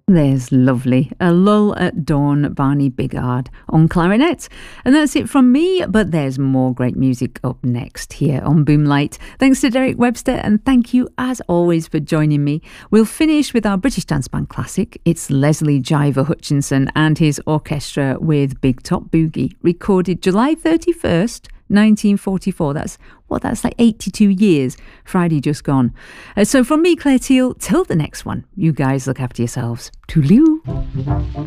There's lovely. A Lull at Dawn, Barney Bigard on clarinet. And that's it from me, but there's more great music up next here on Boomlight. Thanks to Derek Webster, and thank you as always for joining me. We'll finish with our British dance band classic. It's Leslie Jiver Hutchinson and his orchestra with Big Top Boogie, recorded July 31st, 1944. That's like 82 years. Friday just gone. So from me, Claire Teal, till the next one, you guys look after yourselves. Toodaloo.